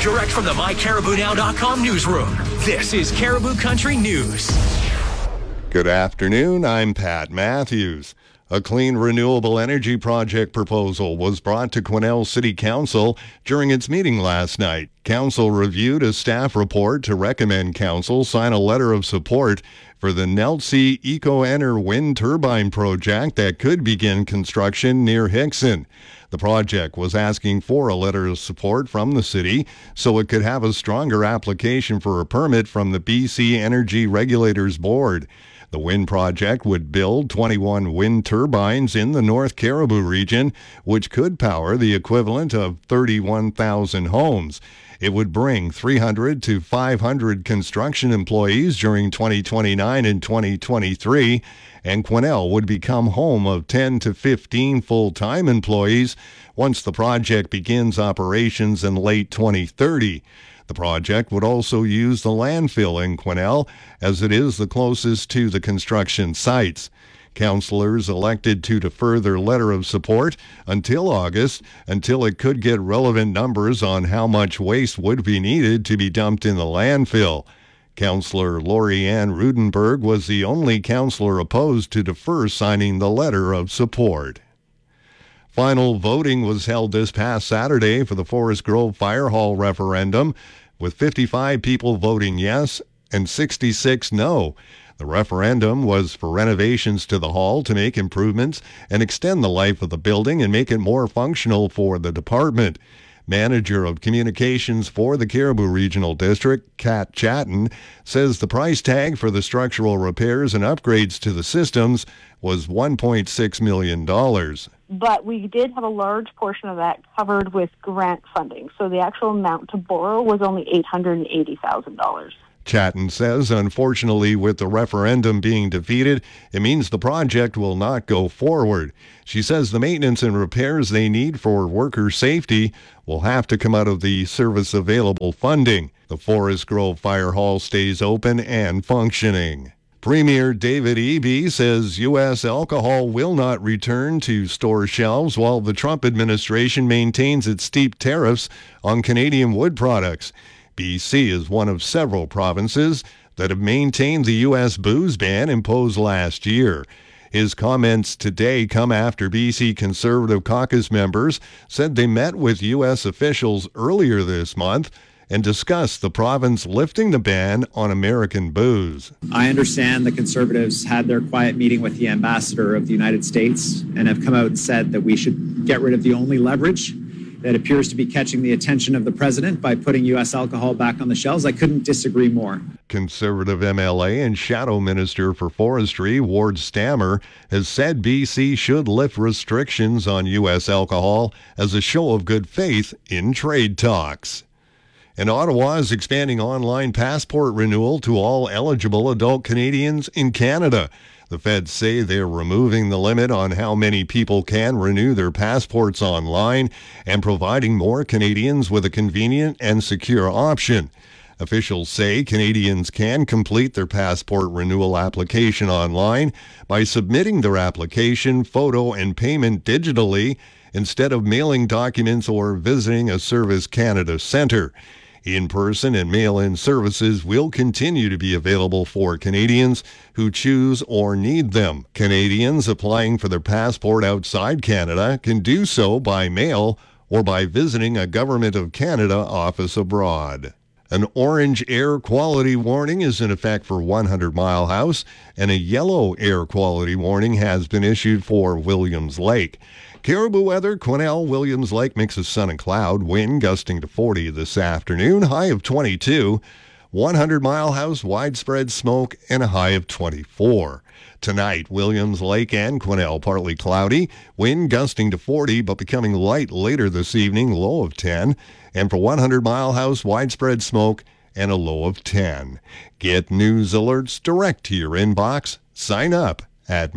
direct from the MyCaribouNow.com newsroom. This is Caribou Country News. Good afternoon, I'm Pat Matthews. A clean renewable energy project proposal was brought to Quesnel City Council during its meeting last night. Council reviewed a staff report to recommend Council sign a letter of support for the Neltsy Eco-Ener wind turbine project that could begin construction near Hickson. The project was asking for a letter of support from the city so it could have a stronger application for a permit from the BC Energy Regulators Board. The wind project would build 21 wind turbines in the North Caribou region, which could power the equivalent of 31,000 homes. It would bring 300 to 500 construction employees during 2029 and 2023, and Quesnel would become home of 10 to 15 full-time employees once the project begins operations in late 2030. The project would also use the landfill in Quesnel, as it is the closest to the construction sites. Councillors elected to defer their letter of support until August, until it could get relevant numbers on how much waste would be needed to be dumped in the landfill. Councillor Lori Ann Rudenberg was the only councillor opposed to defer signing the letter of support. Final voting was held this past Saturday for the Forest Grove Fire Hall referendum, with 55 people voting yes and 66 no. The referendum was for renovations to the hall to make improvements and extend the life of the building and make it more functional for the department. Manager of Communications for the Caribou Regional District, Kat Chatton, says the price tag for the structural repairs and upgrades to the systems was $1.6 million. But we did have a large portion of that covered with grant funding, so the actual amount to borrow was only $880,000. Chatton says, unfortunately, with the referendum being defeated, it means the project will not go forward. She says the maintenance and repairs they need for worker safety will have to come out of the service available funding. The Forest Grove Fire Hall stays open and functioning. Premier David Eby says U.S. alcohol will not return to store shelves while the Trump administration maintains its steep tariffs on Canadian wood products. BC is one of several provinces that have maintained the U.S. booze ban imposed last year. His comments today come after BC Conservative Caucus members said they met with U.S. officials earlier this month and discussed the province lifting the ban on American booze. I understand the Conservatives had their quiet meeting with the ambassador of the United States and have come out and said that we should get rid of the only leverage that appears to be catching the attention of the president by putting U.S. alcohol back on the shelves. I couldn't disagree more. Conservative MLA and Shadow Minister for Forestry, Ward Stammer, has said BC should lift restrictions on U.S. alcohol as a show of good faith in trade talks. And Ottawa is expanding online passport renewal to all eligible adult Canadians in Canada. The feds say they're removing the limit on how many people can renew their passports online and providing more Canadians with a convenient and secure option. Officials say Canadians can complete their passport renewal application online by submitting their application, photo, and payment digitally instead of mailing documents or visiting a Service Canada centre. In-person and mail-in services will continue to be available for Canadians who choose or need them. Canadians applying for their passport outside Canada can do so by mail or by visiting a Government of Canada office abroad. An orange air quality warning is in effect for 100 Mile House, and a yellow air quality warning has been issued for Williams Lake. Caribou weather, Quesnel, Williams Lake, mix of sun and cloud, wind gusting to 40 this afternoon, high of 22. 100 Mile House, widespread smoke, and a high of 24. Tonight, Williams Lake and Quesnel, partly cloudy, wind gusting to 40, but becoming light later this evening, low of 10. And for 100 Mile House, widespread smoke and a low of 10. Get news alerts direct to your inbox. Sign up at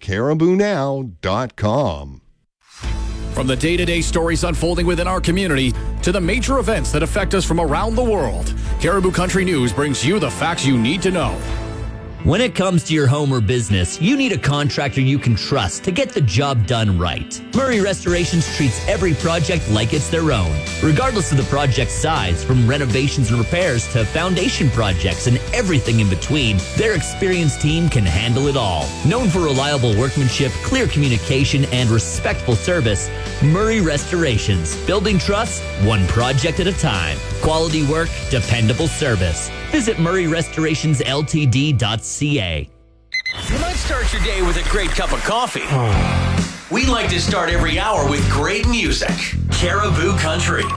mycaribounow.com. From the day-to-day stories unfolding within our community to the major events that affect us from around the world, Caribou Country News brings you the facts you need to know. When it comes to your home or business, you need a contractor you can trust to get the job done right. Murray Restorations treats every project like it's their own, regardless of the project size, from renovations and repairs to foundation projects and everything in between. Their experienced team can handle it all. Known for reliable workmanship, clear communication, and respectful service, Murray Restorations. Building trust, one project at a time. Quality work, dependable service. Visit murrayrestorationsltd.ca. You might start your day with a great cup of coffee. We like to start every hour with great music. Caribou Country.